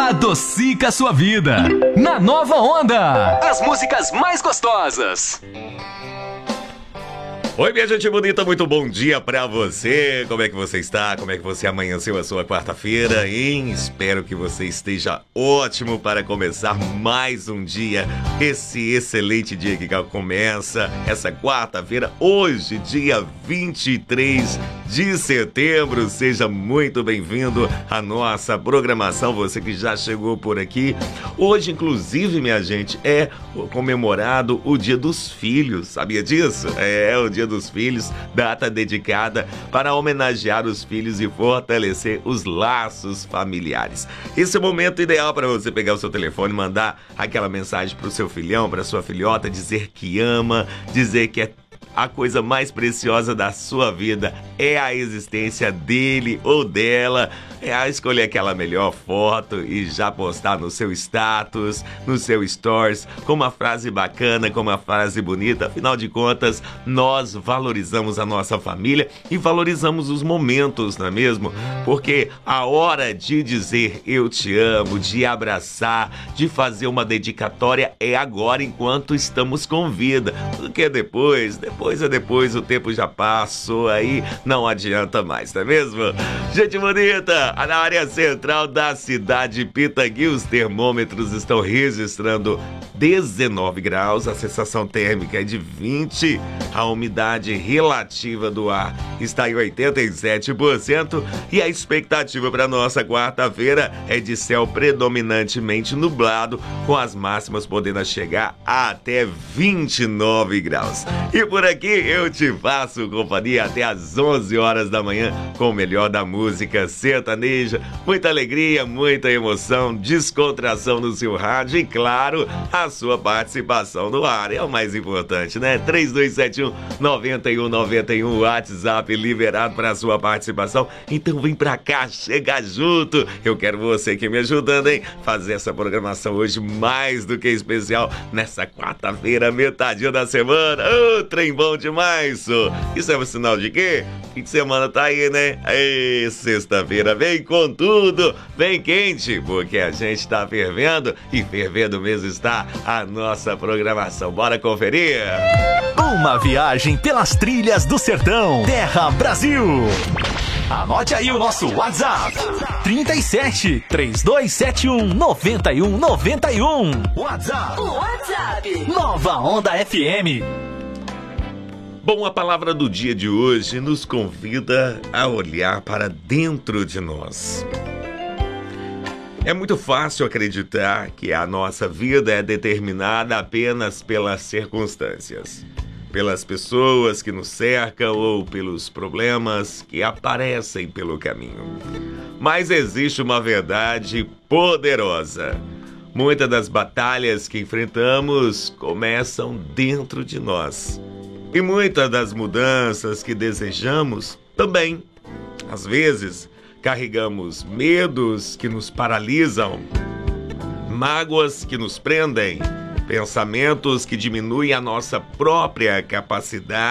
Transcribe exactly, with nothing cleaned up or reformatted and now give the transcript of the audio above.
adocica a sua vida. Na Nova Onda, as músicas mais gostosas. Oi, minha gente bonita, muito bom dia pra você. Como é que você está? Como é que você amanheceu a sua quarta-feira? E espero que você esteja ótimo para começar mais um dia. Esse excelente dia que começa essa quarta-feira, hoje, dia vinte e três de setembro. Seja muito bem-vindo à nossa programação, você que já chegou por aqui. Hoje, inclusive, minha gente, é comemorado o Dia dos Filhos. Sabia disso? É o Dia dos Filhos, data dedicada para homenagear os filhos e fortalecer os laços familiares. Esse é o momento ideal para você pegar o seu telefone e mandar aquela mensagem para o seu filhão, para sua filhota, dizer que ama, dizer que é a coisa mais preciosa da sua vida é a existência dele ou dela. É a escolher aquela melhor foto e já postar no seu status, no seu stories, com uma frase bacana, com uma frase bonita. Afinal de contas, nós valorizamos a nossa família e valorizamos os momentos, não é mesmo? Porque a hora de dizer eu te amo, de abraçar, de fazer uma dedicatória é agora, enquanto estamos com vida. Porque depois, depois é depois, o tempo já passou, aí não adianta mais, não é mesmo? Gente bonita, na área central da cidade Pitangui, os termômetros estão registrando dezenove graus, a sensação térmica é de vinte, a umidade relativa do ar está em oitenta e sete por cento e a expectativa para nossa quarta-feira é de céu predominantemente nublado, com as máximas podendo chegar a até vinte e nove graus. E por aqui eu te faço companhia até às onze horas da manhã com o melhor da música sertaneja, muita alegria, muita emoção, descontração no seu rádio e, claro, a sua participação no ar. É o mais importante, né? três dois sete um, nove um nove um, WhatsApp liberado para a sua participação. Então vem pra cá, chega junto. Eu quero você aqui me ajudando, hein? Fazer essa programação hoje mais do que especial nessa quarta-feira, metadinha da semana. Ô, oh, trem bom demais, so. Isso é um sinal de quê? Fim de semana tá aí, né? Ei, sexta-feira vem com tudo, vem quente, porque a gente tá fervendo e fervendo mesmo está a nossa programação. Bora conferir? Uma viagem pelas trilhas do sertão. Terra Brasil. Anote aí o nosso WhatsApp. trinta e sete, trinta e dois setenta e um, noventa e um noventa e um. WhatsApp. WhatsApp. Nova Onda F M. Bom, a palavra do dia de hoje nos convida a olhar para dentro de nós. É muito fácil acreditar que a nossa vida é determinada apenas pelas circunstâncias, pelas pessoas que nos cercam ou pelos problemas que aparecem pelo caminho. Mas existe uma verdade poderosa. Muitas das batalhas que enfrentamos começam dentro de nós. E muitas das mudanças que desejamos também. Às vezes, carregamos medos que nos paralisam, mágoas que nos prendem, pensamentos que diminuem a nossa própria capacidade